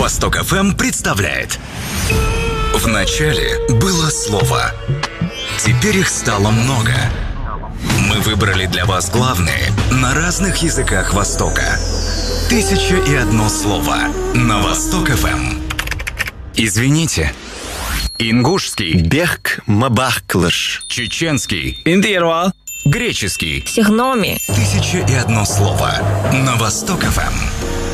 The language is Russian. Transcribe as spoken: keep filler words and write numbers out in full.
Восток эф эм представляет. В начале было слово. Теперь их стало много. Мы выбрали для вас главные на разных языках Востока. Тысяча и одно слово на Восток эф эм. Извините. Ингушский. Бех мабахклыш. Чеченский. Индирва. Греческий. Сигноми. Тысяча и одно слово на Восток эф эм.